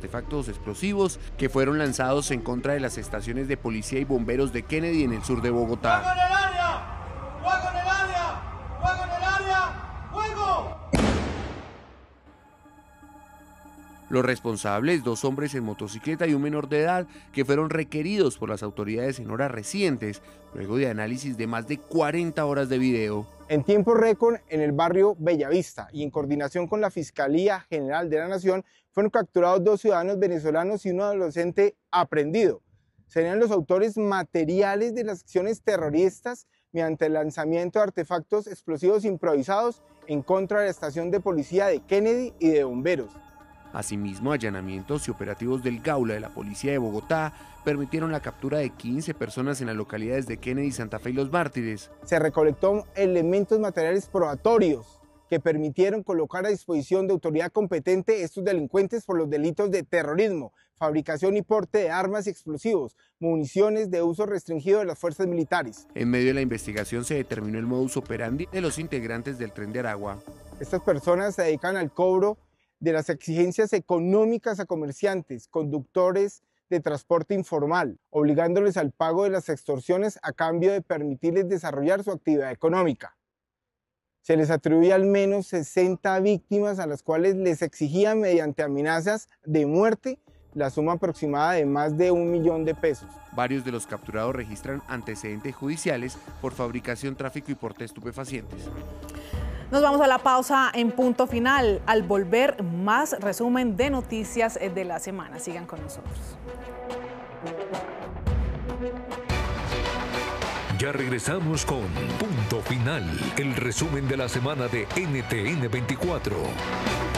artefactos explosivos que fueron lanzados en contra de las estaciones de policía y bomberos de Kennedy en el sur de Bogotá. ¡Fuego en el área! ¡Fuego en el área! ¡Fuego en el área! ¡Fuego! Los responsables, 2 hombres en motocicleta y un menor de edad, que fueron requeridos por las autoridades en horas recientes, luego de análisis de más de 40 horas de video. En tiempo récord, en el barrio Bellavista y en coordinación con la Fiscalía General de la Nación, fueron capturados 2 ciudadanos venezolanos y un adolescente aprehendido. Serían los autores materiales de las acciones terroristas mediante el lanzamiento de artefactos explosivos improvisados en contra de la estación de policía de Kennedy y de bomberos. Asimismo, allanamientos y operativos del Gaula de la Policía de Bogotá permitieron la captura de 15 personas en las localidades de Kennedy, Santa Fe y Los Mártires. Se recolectó elementos materiales probatorios que permitieron colocar a disposición de autoridad competente estos delincuentes por los delitos de terrorismo, fabricación y porte de armas y explosivos, municiones de uso restringido de las fuerzas militares. En medio de la investigación se determinó el modus operandi de los integrantes del Tren de Aragua. Estas personas se dedican al cobro de las exigencias económicas a comerciantes, conductores de transporte informal, obligándoles al pago de las extorsiones a cambio de permitirles desarrollar su actividad económica. Se les atribuye al menos 60 víctimas a las cuales les exigían mediante amenazas de muerte la suma aproximada de más de 1 millón de pesos. Varios de los capturados registran antecedentes judiciales por fabricación, tráfico y porte de estupefacientes. Nos vamos a la pausa en Punto Final. Al volver, más resumen de noticias de la semana. Sigan con nosotros. Ya regresamos con Punto Final, el resumen de la semana de NTN 24.